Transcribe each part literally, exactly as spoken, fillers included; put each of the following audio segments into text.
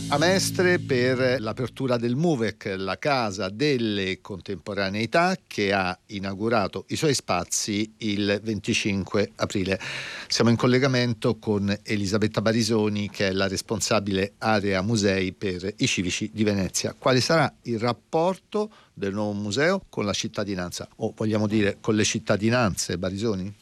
A Mestre per l'apertura del MUVEC, la Casa delle Contemporaneità, che ha inaugurato i suoi spazi il venticinque aprile. Siamo in collegamento con Elisabetta Barisoni, che è la responsabile area musei per i civici di Venezia. Quale sarà il rapporto del nuovo museo con la cittadinanza, o vogliamo dire con le cittadinanze, Barisoni?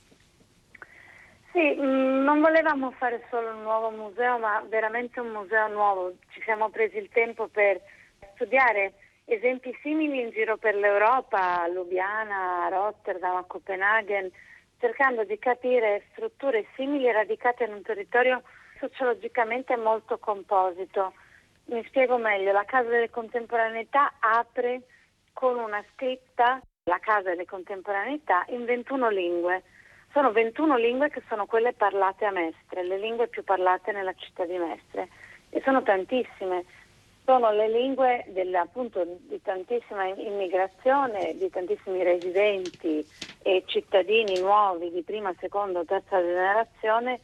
Sì, non volevamo fare solo un nuovo museo, ma veramente un museo nuovo. Ci siamo presi il tempo per studiare esempi simili in giro per l'Europa, a Lubiana, a Rotterdam, a Copenaghen, cercando di capire strutture simili radicate in un territorio sociologicamente molto composito. Mi spiego meglio: la Casa delle Contemporaneità apre con una scritta, la Casa delle Contemporaneità, in ventuno lingue. Sono ventuno lingue che sono quelle parlate a Mestre, le lingue più parlate nella città di Mestre, e sono tantissime. Sono le lingue del, appunto, di tantissima immigrazione, di tantissimi residenti e cittadini nuovi di prima, seconda o terza generazione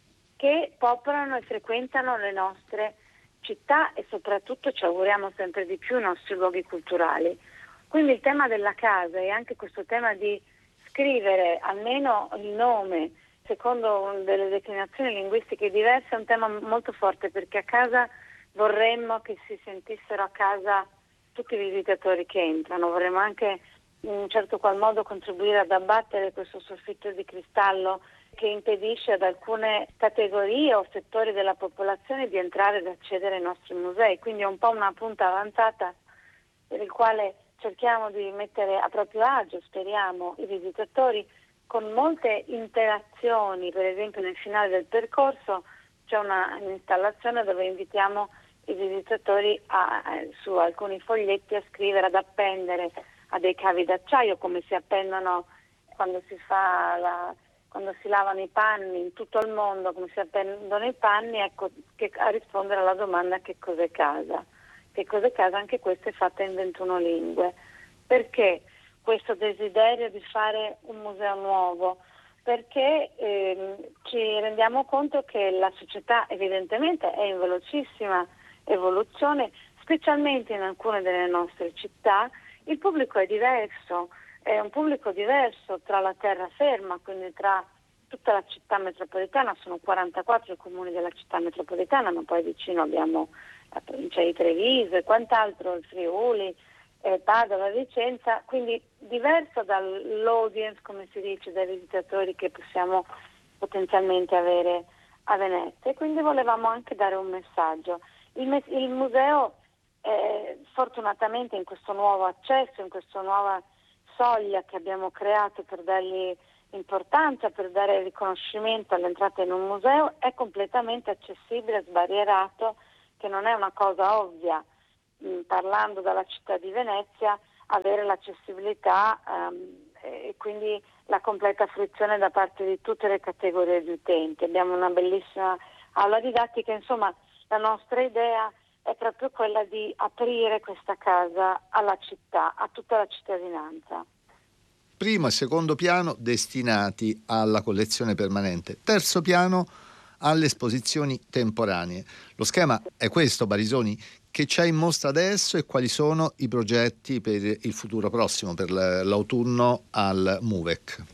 che popolano e frequentano le nostre città e soprattutto, ci auguriamo sempre di più, i nostri luoghi culturali. Quindi il tema della casa e anche questo tema di scrivere almeno il nome secondo delle declinazioni linguistiche diverse è un tema molto forte, perché a casa vorremmo che si sentissero a casa tutti i visitatori che entrano, vorremmo anche in un certo qual modo contribuire ad abbattere questo soffitto di cristallo che impedisce ad alcune categorie o settori della popolazione di entrare ed accedere ai nostri musei. Quindi è un po' una punta avanzata per il quale cerchiamo di mettere a proprio agio, speriamo, i visitatori con molte interazioni. Per esempio nel finale del percorso c'è una, un'installazione dove invitiamo i visitatori a, a, su alcuni foglietti a scrivere, ad appendere a dei cavi d'acciaio, come si appendono quando si fa la, quando si lavano i panni in tutto il mondo, come si appendono i panni, ecco, che, a rispondere alla domanda che cos'è casa. Che cos'è casa, anche questa è fatta in ventuno lingue. Perché questo desiderio di fare un museo nuovo? Perché ehm, ci rendiamo conto che la società evidentemente è in velocissima evoluzione, specialmente in alcune delle nostre città. Il pubblico è diverso, è un pubblico diverso tra la terraferma, quindi tra tutta la città metropolitana. Sono quarantaquattro i comuni della città metropolitana, ma poi vicino abbiamo la provincia di Treviso e quant'altro, il Friuli, eh, Padova, Vicenza, quindi diverso dall'audience, come si dice, dai visitatori che possiamo potenzialmente avere a Venezia. E quindi volevamo anche dare un messaggio. Il, me- il museo eh, fortunatamente in questo nuovo accesso, in questa nuova soglia che abbiamo creato per dargli importanza, per dare riconoscimento all'entrata in un museo, è completamente accessibile, sbarrierato, che non è una cosa ovvia, mh, parlando dalla città di Venezia, avere l'accessibilità um, e quindi la completa fruizione da parte di tutte le categorie di utenti. Abbiamo una bellissima aula didattica, insomma la nostra idea è proprio quella di aprire questa casa alla città, a tutta la cittadinanza. Primo e secondo piano destinati alla collezione permanente, terzo piano alle esposizioni temporanee. Lo schema è questo, Barisoni. Che c'è in mostra adesso e quali sono i progetti per il futuro prossimo, per l'autunno al MUVEC?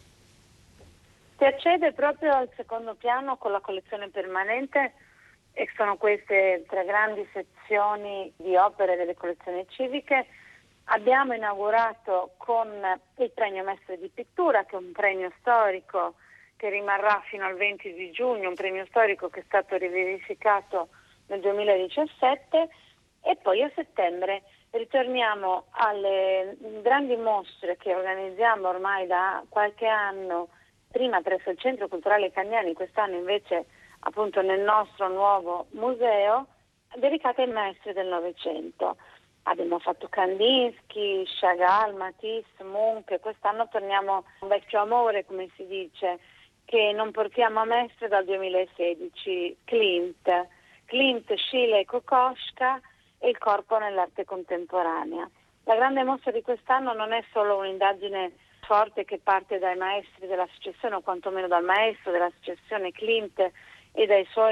Si accede proprio al secondo piano con la collezione permanente, e sono queste tre grandi sezioni di opere delle collezioni civiche. Abbiamo inaugurato con il premio Mestre di Pittura, che è un premio storico che rimarrà fino al venti di giugno, un premio storico che è stato riverificato nel duemiladiciassette, e poi a settembre ritorniamo alle grandi mostre che organizziamo ormai da qualche anno, prima presso il Centro Culturale Candiani, quest'anno invece appunto nel nostro nuovo museo, dedicate ai maestri del Novecento. Abbiamo fatto Kandinsky, Chagall, Matisse, Munch, quest'anno torniamo a un vecchio amore, come si dice, che non portiamo a Mestre dal duemilasedici, Klimt. Klimt, Schiele e Kokoschka e il corpo nell'arte contemporanea. La grande mostra di quest'anno non è solo un'indagine forte che parte dai maestri della successione, o quantomeno dal maestro della successione Klimt e dai suoi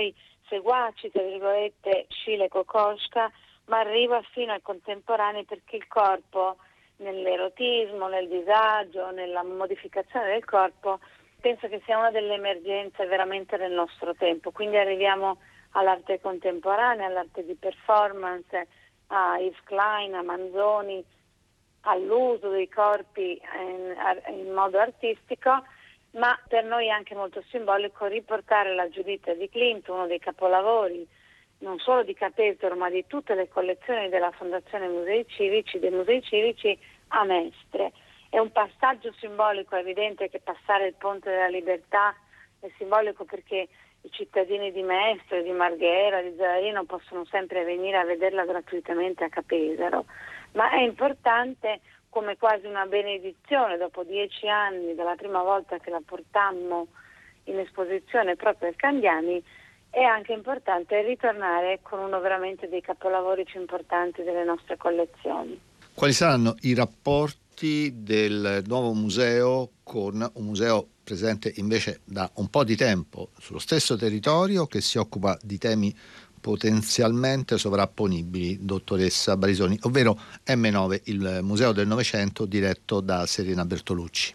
seguaci, tra virgolette, Sciele Kokoschka, ma arriva fino ai contemporanei, perché il corpo, nell'erotismo, nel disagio, nella modificazione del corpo, penso che sia una delle emergenze veramente del nostro tempo. Quindi arriviamo all'arte contemporanea, all'arte di performance, a Yves Klein, a Manzoni, all'uso dei corpi in, in modo artistico, ma per noi è anche molto simbolico riportare la Giuditta di Klimt, uno dei capolavori non solo di Capetor ma di tutte le collezioni della Fondazione Musei Civici, dei Musei Civici, a Mestre. È un passaggio simbolico, è evidente che passare il Ponte della Libertà è simbolico perché i cittadini di Mestre, di Marghera, di Zarino possono sempre venire a vederla gratuitamente a Capesaro, ma è importante, come quasi una benedizione dopo dieci anni dalla prima volta che la portammo in esposizione proprio al Candiani, è anche importante ritornare con uno veramente dei capolavori più importanti delle nostre collezioni. Quali saranno i rapporti del nuovo museo con un museo presente invece da un po' di tempo sullo stesso territorio, che si occupa di temi potenzialmente sovrapponibili, dottoressa Barisoni, ovvero emme nove, il Museo del Novecento diretto da Serena Bertolucci?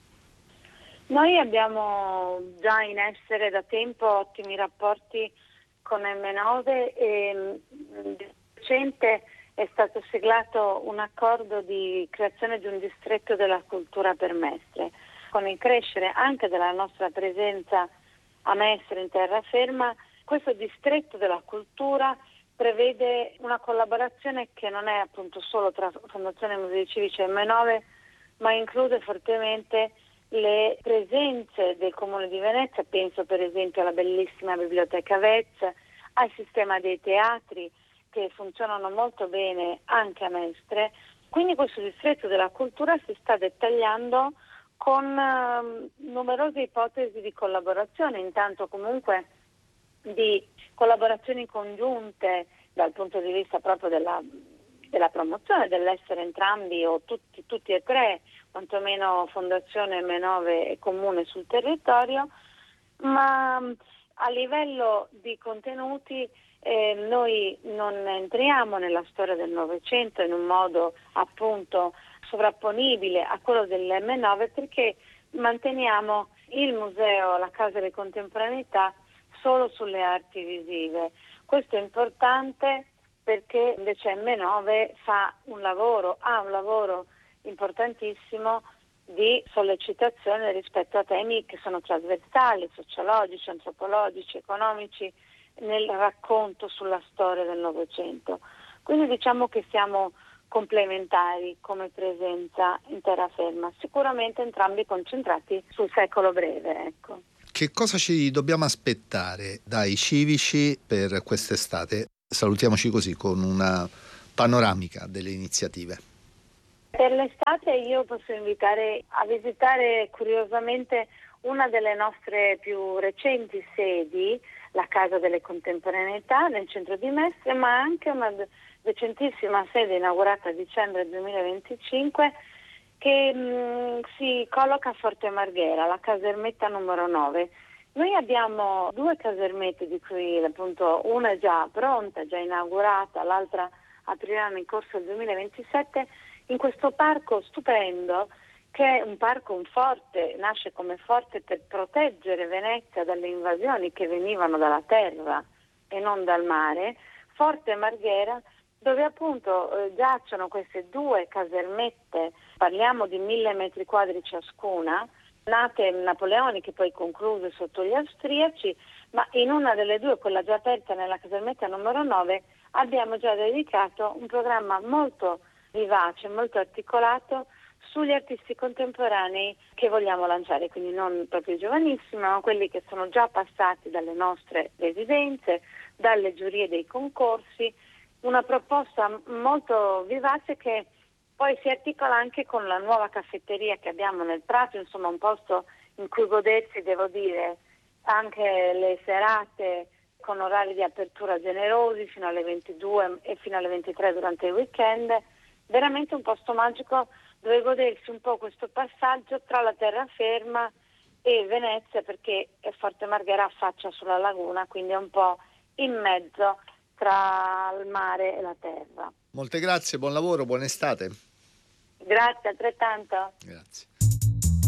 Noi abbiamo già in essere da tempo ottimi rapporti con emme nove e di recente è stato siglato un accordo di creazione di un distretto della cultura per Mestre. Con il crescere anche della nostra presenza a Mestre in terraferma, questo distretto della cultura prevede una collaborazione che non è appunto solo tra Fondazione Musei Civici e emme nove, ma include fortemente le presenze del Comune di Venezia. Penso per esempio alla bellissima Biblioteca Vezz, al sistema dei teatri che funzionano molto bene anche a Mestre. Quindi questo distretto della cultura si sta dettagliando con uh, numerose ipotesi di collaborazione, intanto comunque di collaborazioni congiunte dal punto di vista proprio della, della promozione, dell'essere entrambi o tutti, tutti e tre, quantomeno Fondazione emme nove e Comune sul territorio, ma a livello di contenuti eh, noi non entriamo nella storia del Novecento in un modo appunto sovrapponibile a quello dell'emme nove, perché manteniamo il museo, la Casa delle Contemporaneità, solo sulle arti visive. Questo è importante perché invece emme nove fa un lavoro, ha un lavoro importantissimo di sollecitazione rispetto a temi che sono trasversali, sociologici, antropologici, economici, nel racconto sulla storia del Novecento. Quindi diciamo che siamo complementari come presenza in terraferma, sicuramente entrambi concentrati sul secolo breve, ecco. Che cosa ci dobbiamo aspettare dai civici per quest'estate? Salutiamoci così con una panoramica delle iniziative. Per l'estate io posso invitare a visitare curiosamente una delle nostre più recenti sedi, la Casa delle Contemporaneità nel centro di Mestre, ma anche una recentissima sede inaugurata a dicembre duemilaventicinque che mh, si colloca a Forte Marghera, la casermetta numero nove. Noi abbiamo due casermette di cui appunto una è già pronta, già inaugurata, l'altra aprirà nel corso del duemilaventisette, in questo parco stupendo che è un parco, un forte, nasce come forte per proteggere Venezia dalle invasioni che venivano dalla terra e non dal mare, Forte Marghera, dove appunto eh, giacciono queste due casermette, parliamo di mille metri quadri ciascuna, nate napoleoniche, poi concluse sotto gli austriaci, ma in una delle due, quella già aperta nella casermetta numero nove, abbiamo già dedicato un programma molto vivace, molto articolato sugli artisti contemporanei che vogliamo lanciare, quindi non proprio giovanissimi, ma quelli che sono già passati dalle nostre residenze, dalle giurie dei concorsi, una proposta molto vivace che poi si articola anche con la nuova caffetteria che abbiamo nel Prato, insomma un posto in cui godersi, devo dire, anche le serate con orari di apertura generosi fino alle ventidue e fino alle ventitré durante il weekend, veramente un posto magico dove godersi un po' questo passaggio tra la terraferma e Venezia, perché Forte Marghera affaccia sulla laguna, quindi è un po' in mezzo tra il mare e la terra. Molte grazie, buon lavoro, buona estate. Grazie, altrettanto. Grazie.